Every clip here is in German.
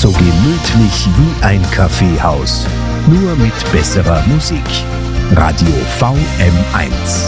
So gemütlich wie ein Kaffeehaus, nur mit besserer Musik. Radio VM1.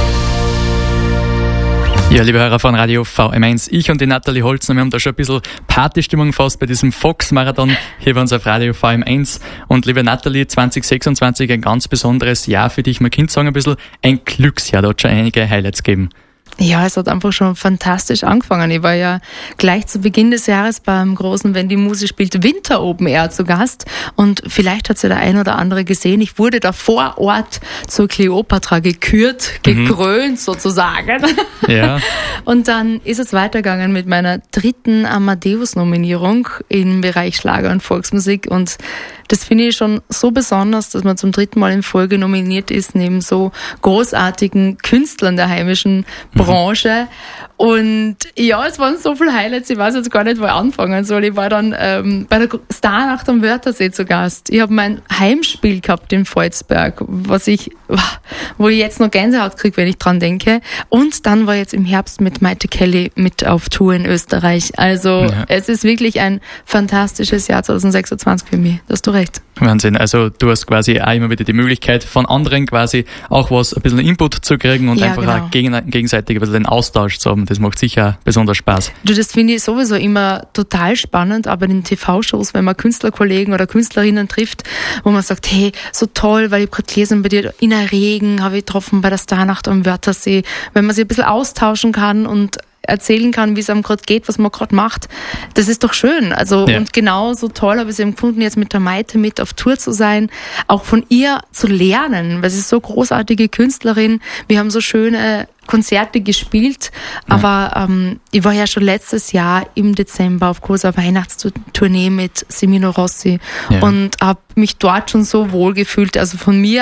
Ja, liebe Hörer von Radio VM1, ich und die Nathalie Holzner, wir haben da schon ein bisschen Partystimmung fast bei diesem Fox-Marathon hier bei uns auf Radio VM1. Und liebe Nathalie, 2026 ein ganz besonderes Jahr für dich. Man könnte sagen, ein bisschen ein Glücksjahr, da hat schon einige Highlights gegeben. Ja, es hat einfach schon fantastisch angefangen. Ich war ja gleich zu Beginn des Jahres beim großen Wenn die Muse spielt Winter Open Air zu Gast und vielleicht hat es ja der ein oder andere gesehen. Ich wurde da vor Ort zur Kleopatra gekürt, gekrönt sozusagen. Ja. Und dann ist es weitergegangen mit meiner 3. Amadeus-Nominierung im Bereich Schlager und Volksmusik und das finde ich schon so besonders, dass man zum 3. Mal in Folge nominiert ist, neben so großartigen Künstlern der heimischen Branche. Und ja, es waren so viele Highlights, ich weiß jetzt gar nicht, wo ich anfangen soll. Ich war dann bei der Starnacht am Wörthersee zu Gast. Ich habe mein Heimspiel gehabt in Volzberg, wo ich jetzt noch Gänsehaut kriege, wenn ich dran denke. Und dann war jetzt im Herbst mit Maite Kelly mit auf Tour in Österreich. Also Es ist wirklich ein fantastisches Jahr 2026 für mich. Da hast du recht. Wahnsinn. Also du hast quasi auch immer wieder die Möglichkeit von anderen quasi auch ein bisschen Input zu kriegen und einfach auch gegenseitig ein bisschen den Austausch zu haben. Das macht sicher besonders Spaß. Das finde ich sowieso immer total spannend, aber in TV-Shows, wenn man Künstlerkollegen oder Künstlerinnen trifft, wo man sagt, hey, so toll, weil ich habe gerade gelesen, bei dir in der Regen habe ich getroffen bei der Starnacht am Wörthersee, wenn man sich ein bisschen austauschen kann und erzählen kann, wie es einem gerade geht, was man gerade macht. Das ist doch schön. Also und genauso toll habe ich es empfunden, jetzt mit der Maite mit auf Tour zu sein, auch von ihr zu lernen, weil sie ist so großartige Künstlerin. Wir haben so schöne Konzerte gespielt, aber ich war ja schon letztes Jahr im Dezember auf großer Weihnachtstournee mit Semino Rossi und habe mich dort schon so wohl gefühlt. Also von mir